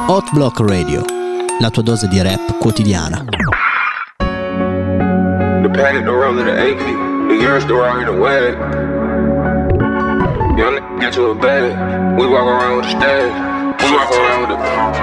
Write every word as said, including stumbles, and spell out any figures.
Hot Block Radio, la tua dose di rap quotidiana. The panic, the roll of the A K, the years, the rock in the way. Young nigga get to a bag, we walk around with the stash, we walk around with the